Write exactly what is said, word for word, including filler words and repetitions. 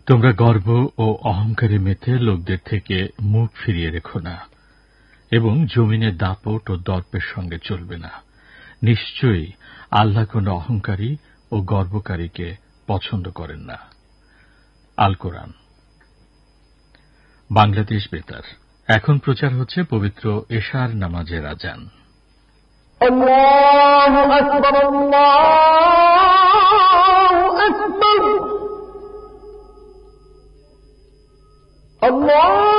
তোমরা গর্ব ও অহংকারে মেতে লোকদের থেকে মুখ ফিরিয়ে রেখো না এবং জমিনে দাপট ও দর্পের সঙ্গে চলবে না। নিশ্চয়ই আল্লাহ কোন অহংকারী ও গর্বকারীকে পছন্দ করেন না। আল কোরআন বাংলাদেশ বেতার। এখন প্রচার হচ্ছে পবিত্র এশার নামাজের আযান। আল্লাহু আকবার, আল্লাহু আকবার, আল্লাহ।